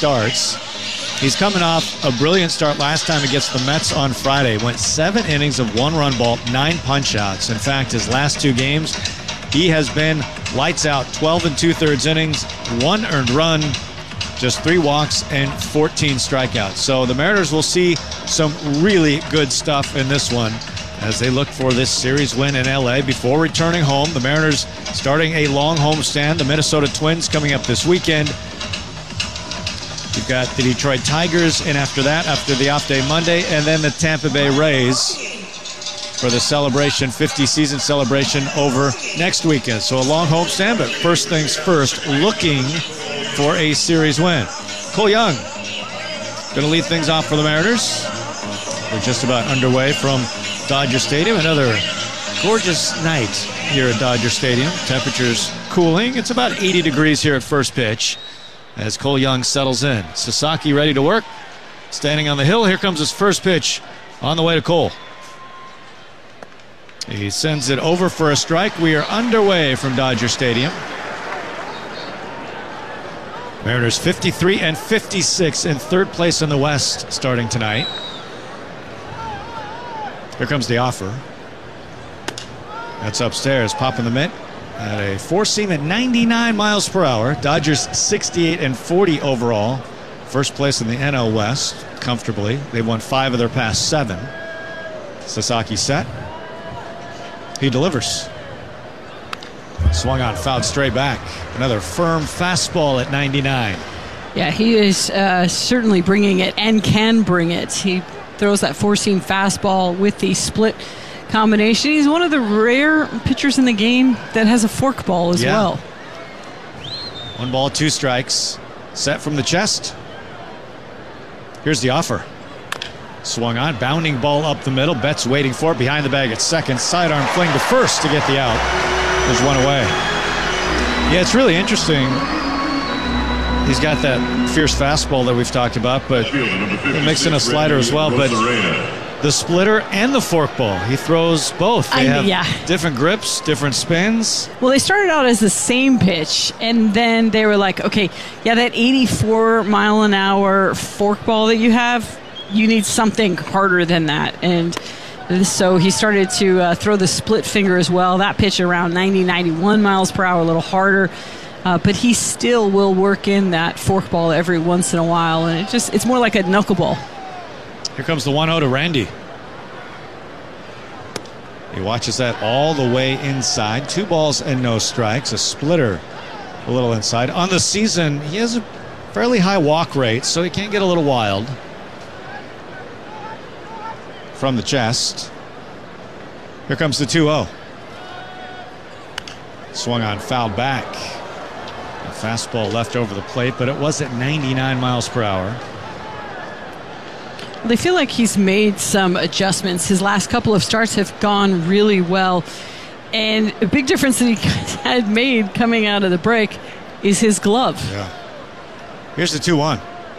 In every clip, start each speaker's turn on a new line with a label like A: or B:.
A: starts. He's coming off a brilliant start last time against the Mets on Friday. Went 7 innings of 1-run ball, 9 punch-outs. In fact, his last 2 games, he has been lights out. 12 2/3 innings, 1 earned run, just 3 walks, and 14 strikeouts. So the Mariners will see some really good stuff in this one as they look for this series win in L.A. before returning home. The Mariners starting a long homestand. The Minnesota Twins coming up this weekend. You've got the Detroit Tigers, and after that, after the off day Monday, and then the Tampa Bay Rays for the celebration, 50 season celebration over next weekend. So a long homestand, but first things first, looking for a series win. Cole Young going to lead things off for the Mariners. We're just about underway from Dodger Stadium. Another gorgeous night here at Dodger Stadium. Temperatures cooling. It's about 80 degrees here at first pitch as Cole Young settles in. Sasaki ready to work. Standing on the hill. Here comes his first pitch on the way to Cole. He sends it over for a strike. We are underway from Dodger Stadium. Mariners 53 and 56 in third place in the West starting tonight. Here comes the offer. That's upstairs, popping the mitt at a 4-seam at 99 miles per hour. Dodgers 68 and 40 overall. First place in the NL West comfortably. They've won 5 of their past 7. Sasaki set. He delivers. Swung on, fouled straight back. Another firm fastball at 99.
B: Yeah, he is certainly bringing it and can bring it. He throws that 4-seam fastball with the split combination. He's one of the rare pitchers in the game that has a forkball as well.
A: 1 ball, 2 strikes. Set from the chest. Here's the offer. Swung on, bounding ball up the middle. Betts waiting for it behind the bag at second. Sidearm fling to first to get the out. There's 1 away. Yeah, it's really interesting. He's got that fierce fastball that we've talked about, but he mixed in a slider as well. But the splitter and the forkball, he throws both. They have different grips, different spins.
B: Well, they started out as the same pitch, and then they were like, okay, yeah, that 84-mile-an-hour forkball that you have, you need something harder than that. And so he started to throw the split finger as well. That pitch around 90, 91 miles per hour, a little harder. But he still will work in that forkball every once in a while. And it's more like a knuckleball.
A: Here comes the 1-0 to Randy. He watches that all the way inside. 2 balls and no strikes. A splitter a little inside. On the season, he has a fairly high walk rate, so he can get a little wild. From the chest. Here comes the 2-0. Swung on, fouled back. A fastball left over the plate, but it was at 99 miles per hour.
B: They feel like he's made some adjustments. His last couple of starts have gone really well. And a big difference that he had made coming out of the break is his glove.
A: Yeah. Here's the 2-1.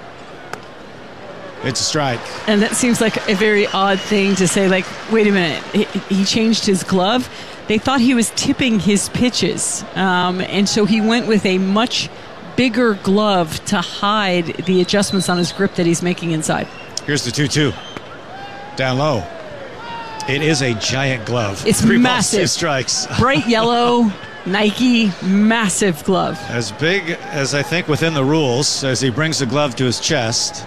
A: It's a strike.
B: And that seems like a very odd thing to say, like, wait a minute, he changed his glove. They thought he was tipping his pitches. And so he went with a much bigger glove to hide the adjustments on his grip that he's making inside.
A: Here's the 2-2. Down low. It is a giant glove.
B: It's
A: 3
B: massive.
A: balls, 2 strikes.
B: Bright yellow, Nike, massive glove.
A: As big as I think within the rules as he brings the glove to his chest.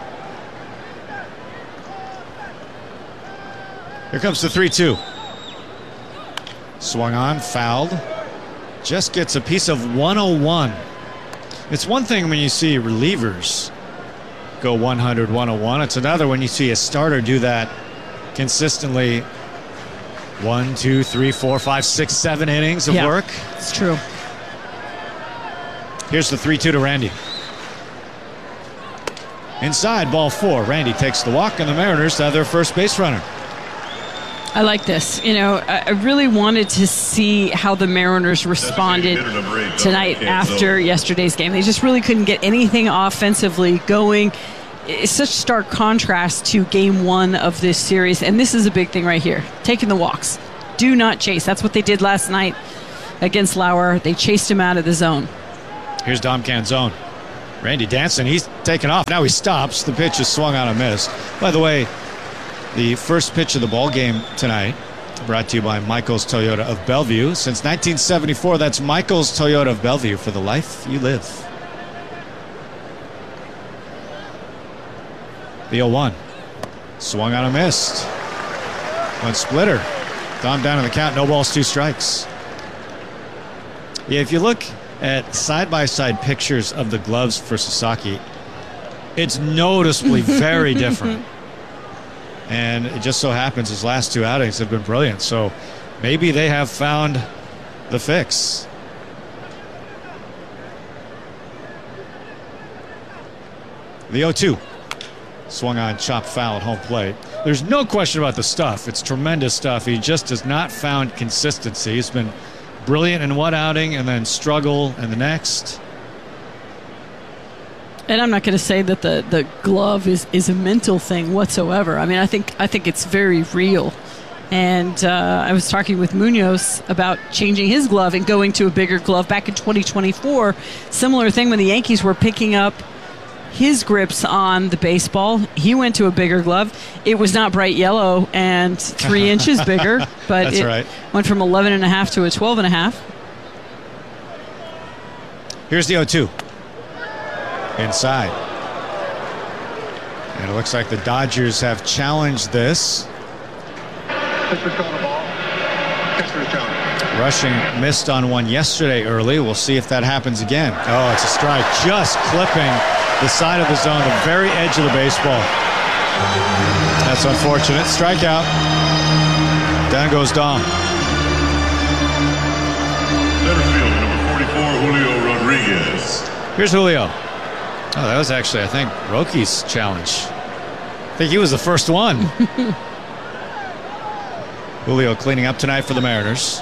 A: Here comes the 3-2. Swung on, fouled. Just gets a piece of 101. It's one thing when you see relievers go 100, 101. It's another when you see a starter do that consistently. 1, 2, 3, 4, 5, 6, 7 innings of work.
B: It's true.
A: Here's the 3-2 to Randy. Inside, ball 4. Randy takes the walk, and the Mariners have their first base runner.
B: I like this. You know, I really wanted to see how the Mariners responded tonight after yesterday's game. They just really couldn't get anything offensively going. It's such stark contrast to game 1 of this series. And this is a big thing right here. Taking the walks. Do not chase. That's what they did last night against Lauer. They chased him out of the zone.
A: Here's Dom Canzone. Randy Danson, he's taken off. Now he stops. The pitch is swung on and missed. By the way, the first pitch of the ball game tonight, brought to you by Michael's Toyota of Bellevue. Since 1974, that's Michael's Toyota of Bellevue, for the life you live. The 0-1. Swung on and missed. Went splitter. Dom down in the count. No balls, 2 strikes. Yeah, if you look at side-by-side pictures of the gloves for Sasaki, it's noticeably very different. And it just so happens his last 2 outings have been brilliant. So maybe they have found the fix. The 0-2. Swung on, chopped foul at home plate. There's no question about the stuff. It's tremendous stuff. He just has not found consistency. He's been brilliant in one outing and then struggle in the next.
B: And I'm not going to say that the glove is a mental thing whatsoever. I mean, I think it's very real. And I was talking with Munoz about changing his glove and going to a bigger glove back in 2024. Similar thing when the Yankees were picking up his grips on the baseball. He went to a bigger glove. It was not bright yellow and 3 inches bigger, but
A: That's
B: it
A: right.
B: went from 11.5 to a 12.5.
A: Here's the 0-2. Inside. And it looks like the Dodgers have challenged this. Rushing missed on one yesterday early. We'll see if that happens again. Oh, it's a strike. Just clipping the side of the zone, the very edge of the baseball. That's unfortunate. Strikeout. Down goes Dom.
C: Center field, number 44, Julio Rodriguez.
A: Here's Julio. Oh, that was actually, I think, Rocky's challenge. I think he was the first one. Julio cleaning up tonight for the Mariners.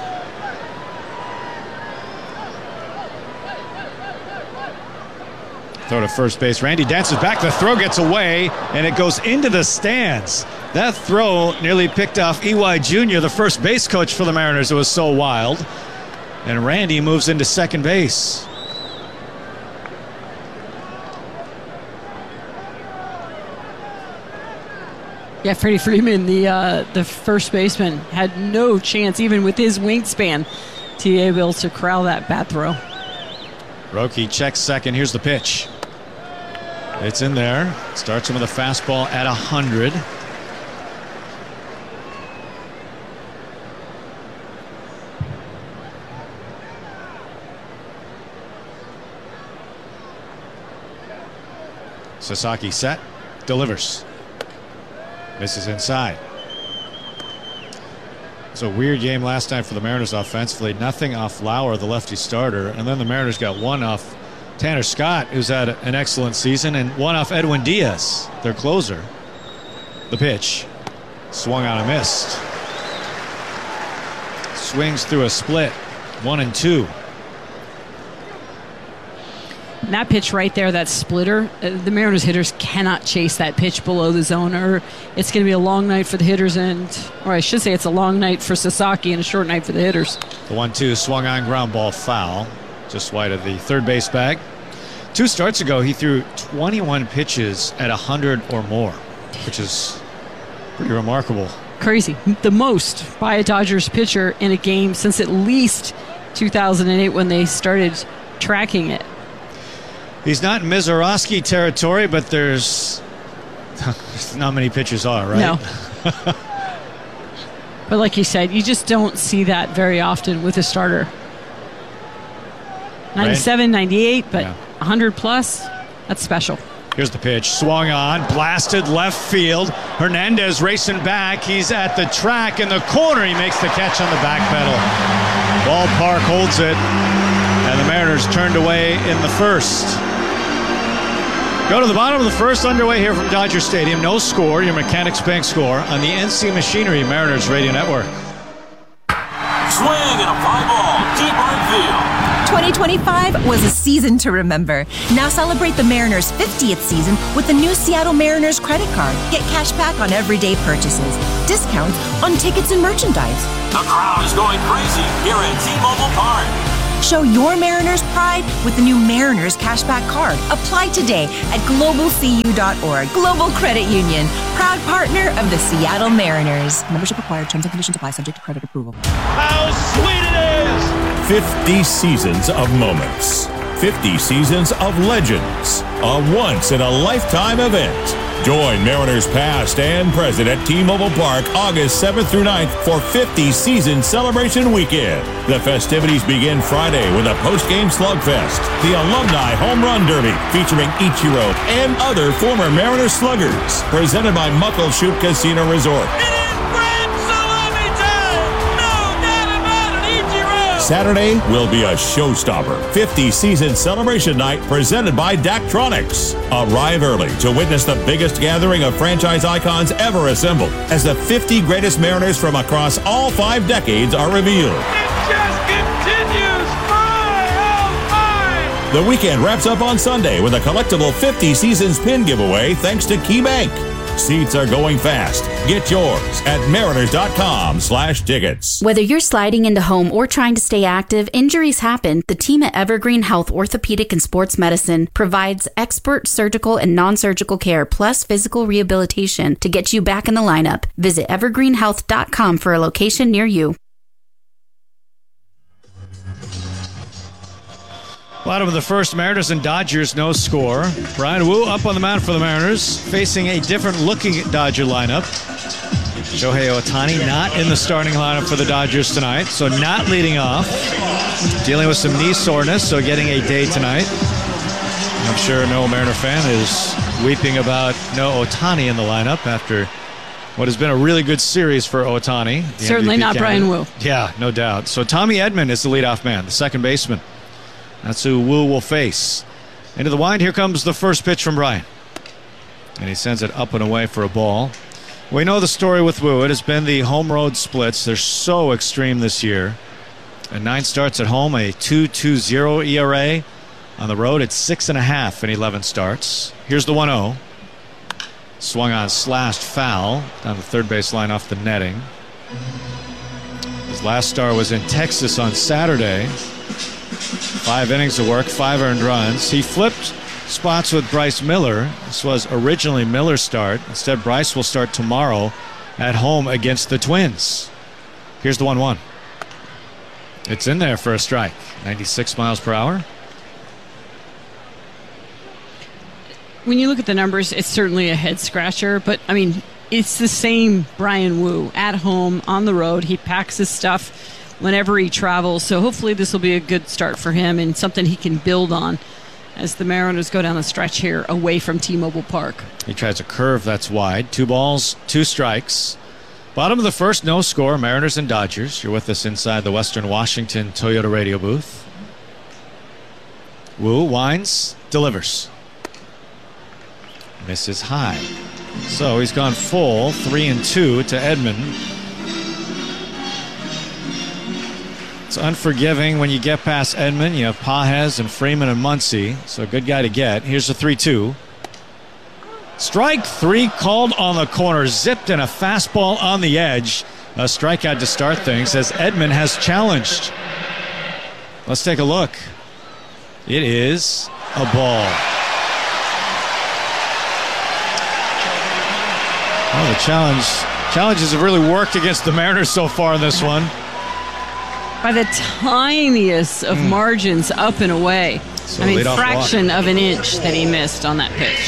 A: Throw to first base. Randy dances back. The throw gets away, and it goes into the stands. That throw nearly picked off E.Y. Jr., the first base coach for the Mariners. It was so wild. And Randy moves into second base.
B: Yeah, Freddie Freeman, the first baseman, had no chance, even with his wingspan, to be able to corral that bat throw.
A: Roki checks second. Here's the pitch. It's in there. Starts him with a fastball at 100. Sasaki set. Delivers. Misses inside. It's a weird game last night for the Mariners offensively. Nothing off Lauer, the lefty starter. And then the Mariners got one off Tanner Scott, who's had an excellent season, and one off Edwin Diaz, their closer. The pitch. Swung on and missed. Swings through a split. 1-2.
B: And that pitch right there, that splitter, the Mariners hitters cannot chase that pitch below the zone, or it's going to be a long night for the hitters, or I should say it's a long night for Sasaki and a short night for the hitters.
A: The 1-2 swung on, ground ball foul, just wide of the third base bag. 2 starts ago, he threw 21 pitches at 100 or more, which is pretty remarkable.
B: Crazy. The most by a Dodgers pitcher in a game since at least 2008 when they started tracking it.
A: He's not in Mizorowski territory, but there's not many pitchers are, right?
B: No. But like you said, you just don't see that very often with a starter. 97, 98, but 100 plus, that's special.
A: Here's the pitch. Swung on, blasted left field. Hernandez racing back. He's at the track in the corner. He makes the catch on the back pedal. Ballpark holds it, and the Mariners turned away in the first. Go to the bottom of the first, underway here from Dodger Stadium. No score, your Mechanics Bank score on the NC Machinery Mariners Radio Network.
D: Swing and a fly ball, deep right field.
E: 2025 was a season to remember. Now celebrate the Mariners' 50th season with the new Seattle Mariners credit card. Get cash back on everyday purchases, discounts on tickets and merchandise.
D: The crowd is going crazy here at T-Mobile Park.
E: Show your Mariners pride with the new Mariners Cashback Card. Apply today at globalcu.org. Global Credit Union, proud partner of the Seattle Mariners. Membership required. Terms and conditions apply. Subject to credit approval.
C: How sweet it is!
F: 50 seasons of moments. 50 seasons of legends. A once-in-a-lifetime event. Join Mariners past and present at T-Mobile Park August 7th through 9th for 50 Season Celebration Weekend. The festivities begin Friday with a post-game slugfest, the Alumni Home Run Derby featuring Ichiro and other former Mariners sluggers, presented by Muckleshoot Casino Resort. Saturday will be a showstopper. 50 Season Celebration Night presented by Daktronics. Arrive early to witness the biggest gathering of franchise icons ever assembled as the 50 greatest Mariners from across all 5 decades are revealed.
C: It just continues! My, oh my!
F: The weekend wraps up on Sunday with a collectible 50 Seasons pin giveaway thanks to KeyBank. Seats are going fast. Get yours at mariners.com/tickets.
G: Whether you're sliding into home or trying to stay active, injuries happen. The team at Evergreen Health Orthopedic and Sports Medicine provides expert surgical and non-surgical care plus physical rehabilitation to get you back in the lineup. Visit evergreenhealth.com for a location near you.
A: Bottom of the first, Mariners and Dodgers, no score. Brian Wu up on the mound for the Mariners, facing a different-looking Dodger lineup. Shohei Ohtani not in the starting lineup for the Dodgers tonight, so not leading off. Dealing with some knee soreness, so getting a day tonight. I'm sure no Mariner fan is weeping about no Ohtani in the lineup after what has been a really good series for Ohtani.
B: Certainly not Brian Wu.
A: Yeah, no doubt. So Tommy Edman is the leadoff man, the second baseman. That's who Wu will face. Into the wind, here comes the first pitch from Brian. And he sends it up and away for a ball. We know the story with Wu. It has been the home road splits. They're so extreme this year. And 9 starts at home, a 2.20 ERA. On the road, it's 6.5 in 11 starts. Here's the 1-0. Swung on, slashed, foul down the third base line off the netting. His last start was in Texas on Saturday. 5 innings of work, 5 earned runs. He flipped spots with Bryce Miller. This was originally Miller's start. Instead, Bryce will start tomorrow at home against the Twins. Here's the 1-1. It's in there for a strike. 96 miles per hour.
B: When you look at the numbers, it's certainly a head scratcher, but I mean, it's the same Brian Wu at home, on the road. He packs his stuff whenever he travels, so hopefully this will be a good start for him and something he can build on as the Mariners go down the stretch here away from T-Mobile Park.
A: He tries a curve that's wide. 2 balls, 2 strikes. Bottom of the first, no score. Mariners and Dodgers. You're with us inside the Western Washington Toyota radio booth. Wu winds, delivers. Misses high. So he's gone full, 3-2 to Edman. It's unforgiving when you get past Edman. You have Pages and Freeman and Muncy, so a good guy to get. Here's the 3-2. Strike 3 called on the corner, zipped in a fastball on the edge. A strikeout to start things as Edman has challenged. Let's take a look. It is a ball. Well, the challenges have really worked against the Mariners so far in this one.
B: By the tiniest of margins up and away.
A: So
B: I mean, fraction of an inch that he missed on that pitch.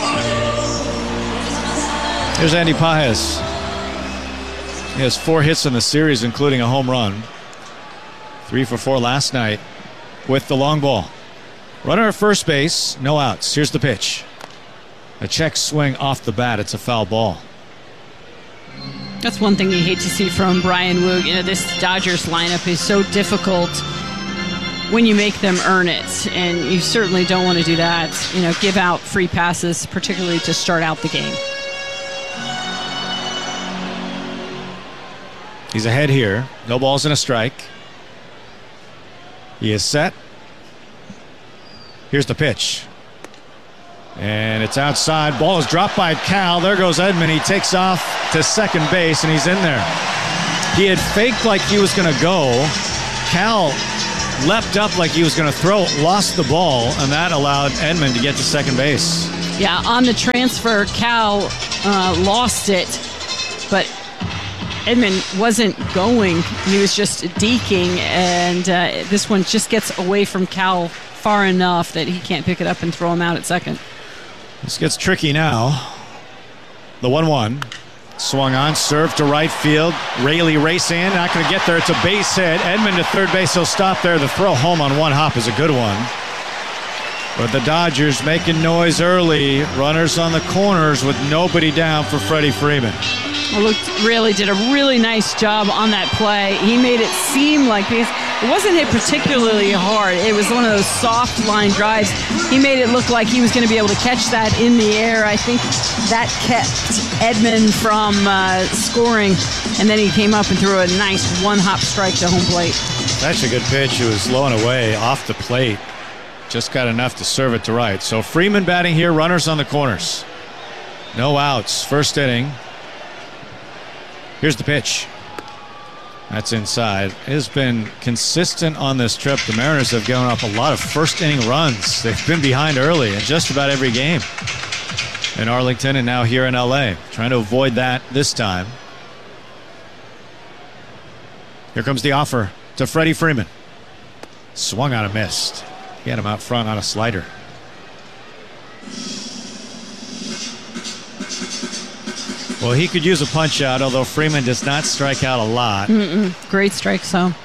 A: Here's Andy Pages. He has 4 hits in the series, including a home run. 3 for 4 last night with the long ball. Runner at first base, no outs. Here's the pitch. A check swing off the bat. It's a foul ball.
B: That's one thing you hate to see from Brian Wu. You know, this Dodgers lineup is so difficult when you make them earn it, and you certainly don't want to do that. You know, give out free passes, particularly to start out the game.
A: He's ahead here. No balls and a strike. He is set. Here's the pitch. And it's outside. Ball is dropped by Cal. There goes Edman. He takes off to second base, and he's in there. He had faked like he was going to go. Cal leapt up like he was going to throw, lost the ball, and that allowed Edman to get to second base.
B: Yeah, on the transfer, Cal lost it, but Edman wasn't going. He was just deking, and this one just gets away from Cal far enough that he can't pick it up and throw him out at second.
A: This gets tricky now. The 1-1. Swung on, served to right field. Raley racing, not going to get there. It's a base hit. Edman to third base. He'll stop there. The throw home on one hop is a good one. But the Dodgers making noise early. Runners on the corners with nobody down for Freddie Freeman.
B: Raley did a really nice job on that play. He made it seem like it wasn't hit particularly hard. It was one of those soft line drives. He made it look like he was going to be able to catch that in the air. I think that kept Edman from scoring, and then he came up and threw a nice one-hop strike to home plate.
A: That's a good pitch. It was low and away off the plate. Just got enough to serve it to right. So Freeman batting here, runners on the corners. No outs, first inning. Here's the pitch. That's inside. It has been consistent on this trip. The Mariners have given up a lot of first inning runs. They've been behind early in just about every game in Arlington and now here in LA. Trying to avoid that this time. Here comes the offer to Freddie Freeman. Swung on and missed. He had him out front on a slider. Well, he could use a punch out, although Freeman does not strike out a lot.
B: Great strike zone.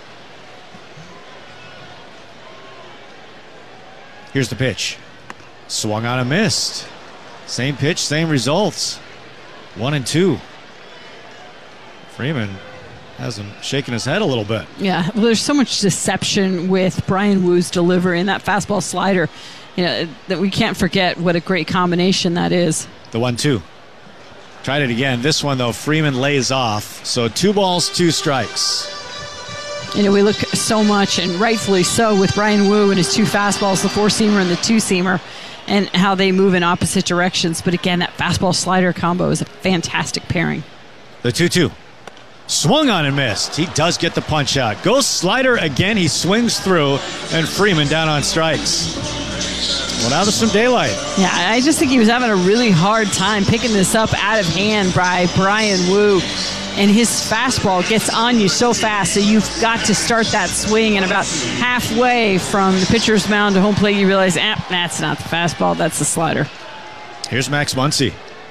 A: Here's the pitch. Swung on and missed. Same pitch, same results. 1-2. Freeman has him shaking his head a little bit.
B: Yeah, well, there's so much deception with Brian Woo's delivery and that fastball slider. You know, that we can't forget what a great combination that is.
A: The 1-2. Tried it again. This one, though, Freeman lays off. So 2 balls, 2 strikes.
B: You know, we look so much, and rightfully so, with Brian Woo and his 2 fastballs, the 4-seamer and the 2-seamer, and how they move in opposite directions. But again, that fastball-slider combo is a fantastic pairing.
A: The 2-2. Swung on and missed. He does get the punch out. Goes slider again. He swings through, and Freeman down on strikes. Well, now there's some daylight.
B: Yeah, I just think he was having a really hard time picking this up out of hand by Brian Woo. And his fastball gets on you so fast, so you've got to start that swing. And about halfway from the pitcher's mound to home plate, you realize, that's not the fastball, that's the slider.
A: Here's Max Muncy.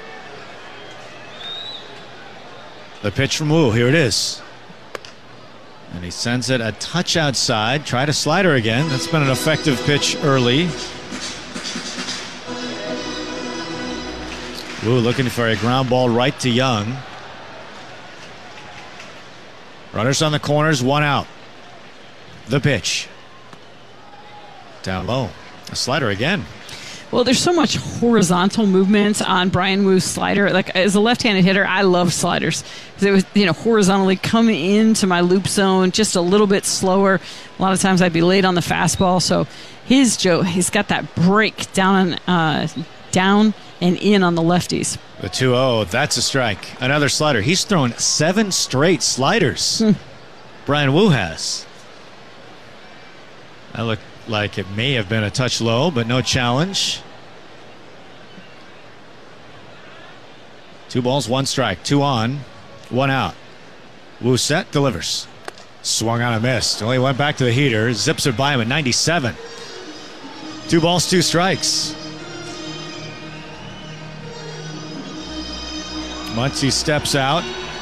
A: The pitch from Woo. Here it is. And he sends it a touch outside. Try to slider again. That's been an effective pitch early. Woo looking for a ground ball right to Young. Runners on the corners, 1 out. The pitch. Down low. A slider again.
B: Well, there's so much horizontal movement on Brian Woo's slider. Like, as a left-handed hitter, I love sliders. It was, horizontally come into my loop zone just a little bit slower. A lot of times I'd be late on the fastball. So he's got that break down and in on the lefties.
A: The 2-0, that's a strike. Another slider. He's thrown 7 straight sliders. Brian Woo has. That looked like it may have been a touch low, but no challenge. 2 balls, 1 strike. 2 on, 1 out. Woo set, delivers. Swung on and missed. Only went back to the heater. Zips it by him at 97. 2 balls, 2 strikes. Muncy steps out.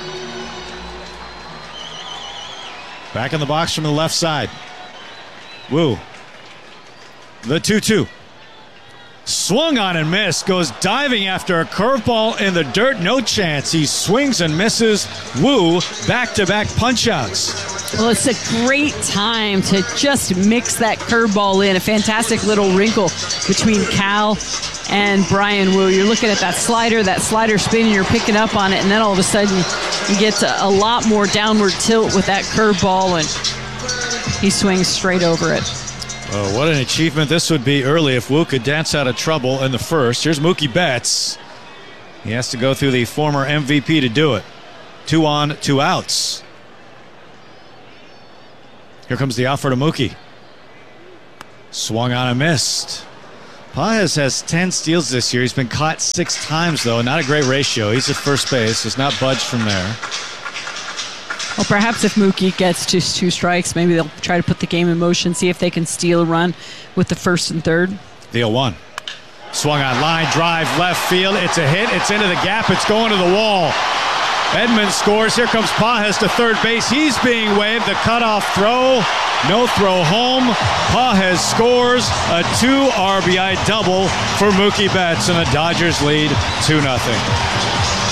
A: Back in the box from the left side. Woo. The 2-2. Swung on and missed. Goes diving after a curveball in the dirt. No chance. He swings and misses. Woo, back-to-back punch-outs.
B: Well, it's a great time to just mix that curveball in. A fantastic little wrinkle between Cal and Brian Woo. You're looking at that slider spin, and you're picking up on it, and then all of a sudden you get a lot more downward tilt with that curveball, and he swings straight over it.
A: Oh, what an achievement this would be early if Woo could dance out of trouble in the first. Here's Mookie Betts. He has to go through the former MVP to do it. 2 on, 2 outs. Here comes the offer to Mookie. Swung on and missed. Pages has 10 steals this year. He's been caught 6 times, though. Not a great ratio. He's at first base. Has not budged from there.
B: Well, perhaps if Mookie gets to 2 strikes, maybe they'll try to put the game in motion, see if they can steal a run with the first and third.
A: The 0-1. Swung on, line drive, left field. It's a hit. It's into the gap. It's going to the wall. Edman scores. Here comes Pages to third base. He's being waved. The cutoff throw. No throw home. Pages scores a 2 RBI double for Mookie Betts, and the Dodgers lead 2-0.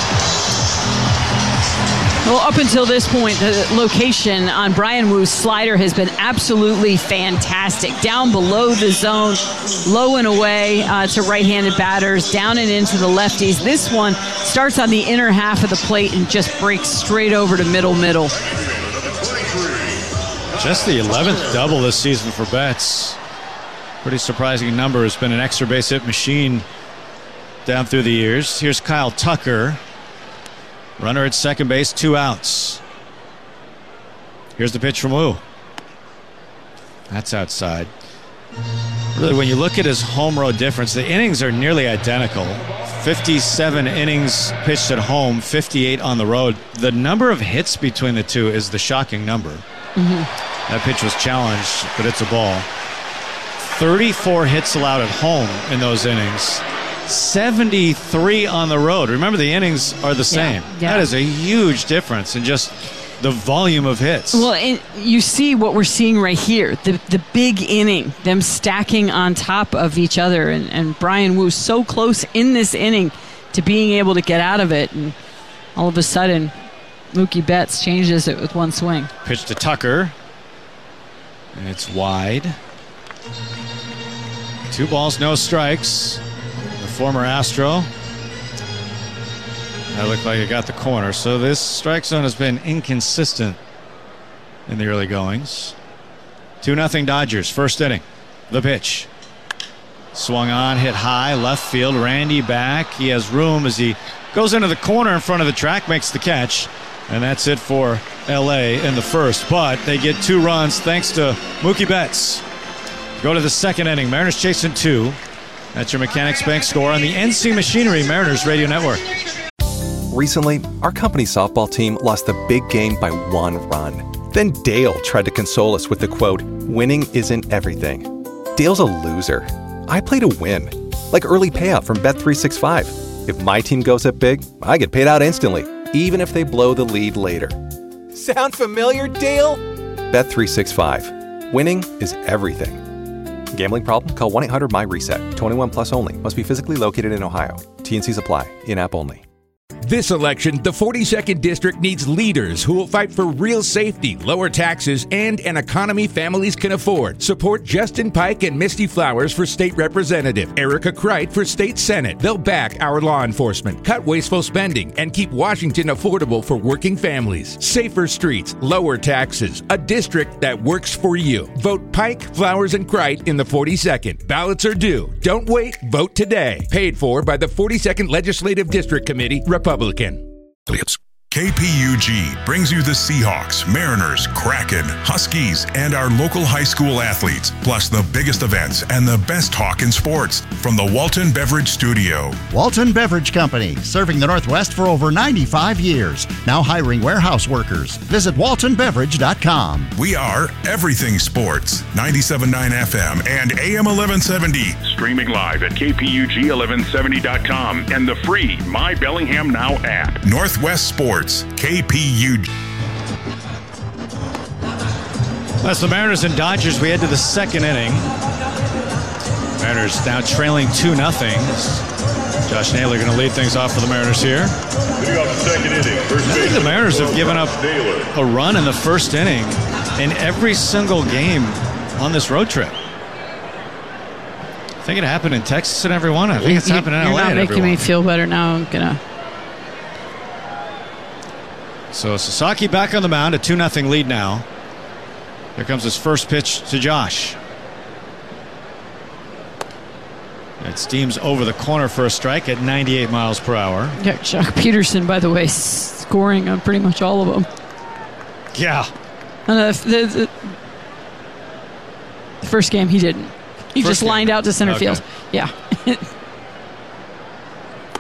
B: Well, up until this point, the location on Bryan Woo's slider has been absolutely fantastic. Down below the zone, low and away to right-handed batters, down and into the lefties. This one starts on the inner half of the plate and just breaks straight over to middle.
A: Just the 11th double this season for Betts. Pretty surprising number. Has been an extra base hit machine down through the years. Here's Kyle Tucker. Runner at second base, 2 outs. Here's the pitch from Woo. That's outside. Really, when you look at his home road difference, the innings are nearly identical. 57 innings pitched at home, 58 on the road. The number of hits between the two is the shocking number. That pitch was challenged, but it's a ball. 34 hits allowed at home in those innings. 73 on the road. Remember, the innings are the same.
B: Yeah.
A: That is a huge difference in just the volume of hits.
B: Well, and you see what we're seeing right here, the big inning, them stacking on top of each other, and Bryan Woo so close in this inning to being able to get out of it, and all of a sudden Mookie Betts changes it with one swing.
A: Pitch to Tucker, and it's wide. 2 balls, no strikes. The former Astro. That looked like it got the corner. So this strike zone has been inconsistent in the early goings. 2-0 Dodgers, first inning. The pitch. Swung on, hit high, left field. Randy back. He has room as he goes into the corner in front of the track, makes the catch. And that's it for LA in the first. But they get 2 runs thanks to Mookie Betts. Go to the second inning. Mariners chasing 2. That's your Mechanics Bank score on the NC Machinery Mariners Radio Network.
H: Recently, our company's softball team lost the big game by 1 run. Then Dale tried to console us with the quote, "Winning isn't everything." Dale's a loser. I play to win. Like early payout from Bet365. If my team goes up big, I get paid out instantly, even if they blow the lead later. Sound familiar, Dale? Bet365. Winning is everything. Gambling problem? Call 1-800-MY-RESET. 21 plus only. Must be physically located in Ohio. T&Cs apply. In-app only.
I: This election, the 42nd District needs leaders who will fight for real safety, lower taxes, and an economy families can afford. Support Justin Pike and Misty Flowers for State Representative, Erica Kreit for State Senate. They'll back our law enforcement, cut wasteful spending, and keep Washington affordable for working families. Safer streets, lower taxes, a district that works for you. Vote Pike, Flowers, and Kreit in the 42nd. Ballots are due. Don't wait. Vote today. Paid for by the 42nd Legislative District Committee, Republican.
J: KPUG brings you the Seahawks, Mariners, Kraken, Huskies, and our local high school athletes, plus the biggest events and the best talk in sports from the Walton Beverage Studio.
K: Walton Beverage Company, serving the Northwest for over 95 years. Now hiring warehouse workers. Visit waltonbeverage.com.
J: We are everything sports. 97.9 FM and AM 1170.
C: Streaming live at KPUG1170.com and the free My Bellingham Now app.
J: Northwest Sports, KPUG.
A: That's the Mariners and Dodgers. We head to the second inning. Mariners now trailing 2-0. Josh Naylor going to lead things off for the Mariners here.
C: Leading off the second inning, first
A: I think the Mariners have given up a run in the first inning in every single game on this road trip. I think it happened in Texas and every one. I think it's happened in LA.
B: You're not making me feel better now. I'm going to...
A: So Sasaki back on the mound, a 2-0 lead now. Here comes his first pitch to Josh. It steams over the corner for a strike at 98 miles per hour.
B: Yeah, Chuck Peterson, by the way, scoring on pretty much all of them.
A: Yeah.
B: And First game, he didn't. He just lined out to center field. Yeah.